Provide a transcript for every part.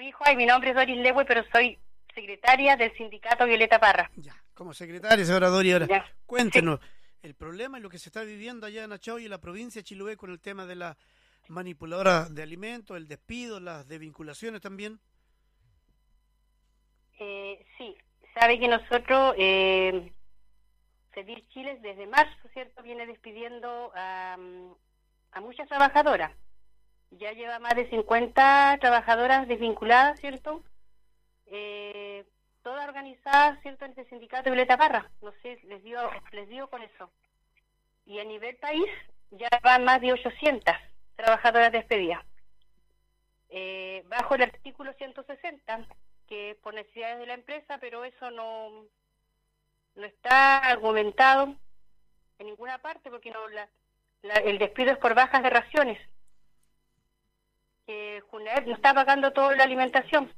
corrijo, mi nombre es Doris Lewe, pero soy secretaria del sindicato Violeta Parra. Ya, como secretaria, señora Doris, ahora Ya. cuéntenos el problema y lo que se está viviendo allá en Achao y en la provincia de Chiloé con el tema de la manipuladora de alimentos, el despido, las desvinculaciones también. Sí, sabe que nosotros, Cedir Chile, desde marzo, ¿cierto?, viene despidiendo a muchas trabajadoras. Ya lleva más de 50 trabajadoras desvinculadas, ¿cierto? Todas organizadas, ¿cierto?, en este sindicato Violeta Parra. No sé, les digo con eso. Y a nivel país ya van más de 800 trabajadoras despedidas. Bajo el artículo 160, que es por necesidades de la empresa, pero eso no está argumentado en ninguna parte, porque el despido es por bajas de raciones. Que Junaed no está pagando toda la alimentación.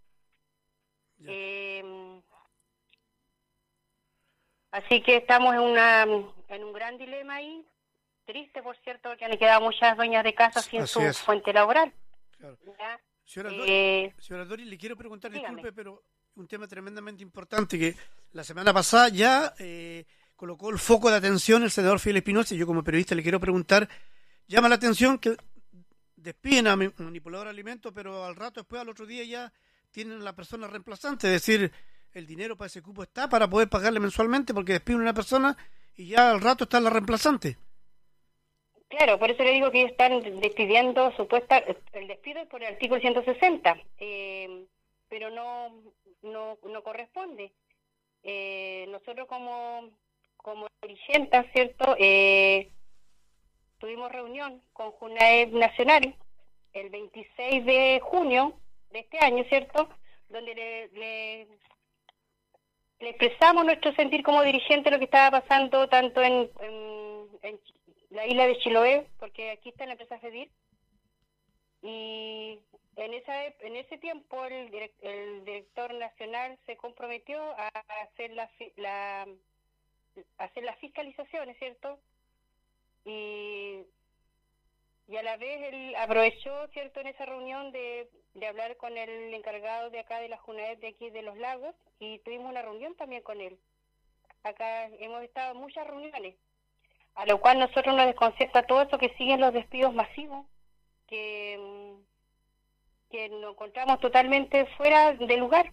Así que estamos en un gran dilema ahí, triste, por cierto, porque han quedado muchas dueñas de casa sin su fuente laboral. Claro. ¿Ya? Señora Doris, le quiero preguntar, dígame. disculpe, pero un tema tremendamente importante que la semana pasada ya colocó el foco de atención el senador Fidel Espinosa, y yo como periodista le quiero preguntar, llama la atención que despiden a manipulador de alimentos, pero al rato después, al otro día ya tienen la persona reemplazante, es decir, el dinero para ese cupo está para poder pagarle mensualmente porque despiden a una persona y ya al rato está la reemplazante. Claro, por eso le digo que ellos están despidiendo el despido es por el artículo 160, pero no corresponde. Nosotros como dirigentes, ¿cierto?, tuvimos reunión con Junaed Nacional el 26 de junio de este año, ¿cierto?, donde le expresamos nuestro sentir como dirigente lo que estaba pasando tanto en la isla de Chiloé, porque aquí está la empresa FEDIR, y en ese tiempo el director nacional se comprometió a hacer las fiscalizaciones, ¿cierto? Y a la vez él aprovechó, ¿cierto?, en esa reunión de hablar con el encargado de acá de la Junaed de aquí de Los Lagos, y tuvimos una reunión también con él. Acá hemos estado en muchas reuniones, a lo cual nosotros nos desconcerta todo eso que siguen los despidos masivos, que nos encontramos totalmente fuera de lugar.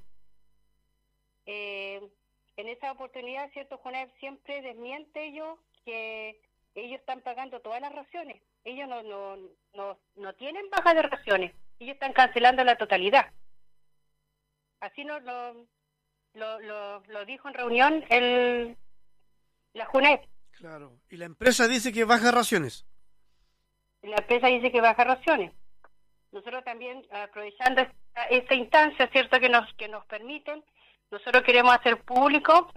En esa oportunidad, ¿cierto?, Junaed siempre desmiente que ellos están pagando todas las raciones. Ellos no tienen baja de raciones, ellos están cancelando la totalidad. Así lo dijo en reunión la Junaed. Claro, y la empresa dice que baja raciones. La empresa dice que baja raciones. Nosotros también, aprovechando esta instancia, ¿cierto?, que nos permiten, nosotros queremos hacer público,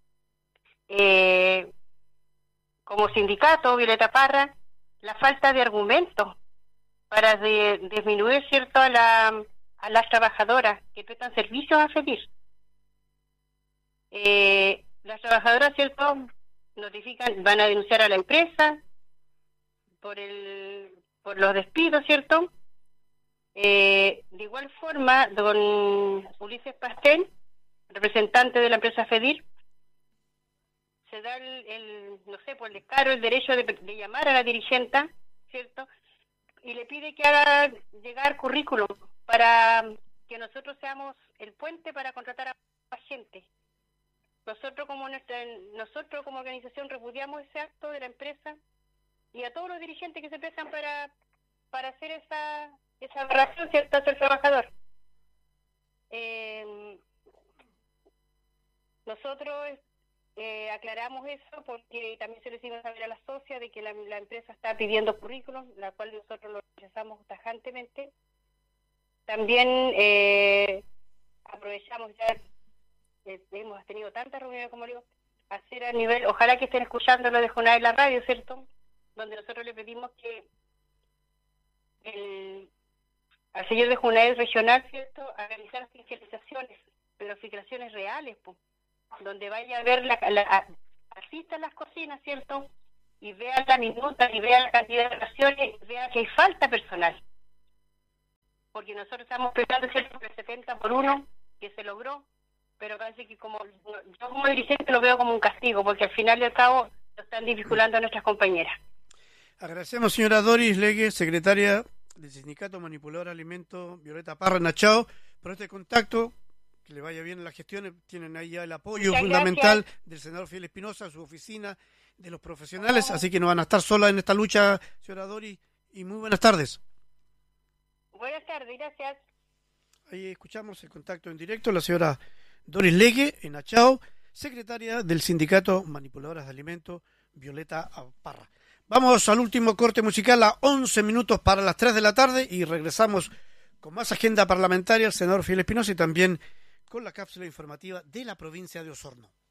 como sindicato Violeta Parra, la falta de argumentos para disminuir, ¿cierto?, a las trabajadoras que prestan servicios a FEDIR. Las trabajadoras, ¿cierto?, van a denunciar a la empresa por los despidos, ¿cierto? De igual forma, don Ulises Pastel, representante de la empresa FEDIR, se da el descaro, el derecho de llamar a la dirigenta, ¿cierto?, y le pide que haga llegar currículum para que nosotros seamos el puente para contratar a gente. Nosotros como organización repudiamos ese acto de la empresa y a todos los dirigentes que se prestan para hacer esa aberración, ¿cierto?, hacia el trabajador. Nosotros aclaramos eso porque también se lo hicimos saber a la socia de que la empresa está pidiendo currículum, la cual nosotros lo rechazamos tajantemente. También aprovechamos ya, hemos tenido tantas reuniones, como digo, hacer a nivel, ojalá que estén escuchando lo de Junaed en la radio, ¿cierto?, donde nosotros le pedimos que al señor de Junaed regional, ¿cierto?, a realizar las fiscalizaciones reales, pues, donde vaya a ver asista a las cocinas, ¿cierto?, y vea la minuta, y vea la cantidad de raciones, y vea que hay falta personal. porque nosotros estamos peleando, ¿cierto?, por el 70-1, que se logró, pero parece que yo como dirigente lo veo como un castigo, porque al final y al cabo lo están dificultando a nuestras compañeras. Agradecemos, señora Doris Legue, secretaria del Sindicato Manipulador de Alimentos Violeta Parra, Nachao, por este contacto. Que le vaya bien en las gestiones. Tienen ahí ya el apoyo fundamental del senador Fidel Espinosa, su oficina, de los profesionales, así que no van a estar solas en esta lucha, señora Doris, y muy buenas tardes. Buenas tardes, gracias. Ahí escuchamos el contacto en directo, la señora Doris Legue, en Nachao, secretaria del Sindicato Manipuladoras de Alimentos Violeta Parra. Vamos al último corte musical a 11 minutos para las 3 de la tarde y regresamos con más agenda parlamentaria, el senador Fidel Espinosa y también con la cápsula informativa de la provincia de Osorno.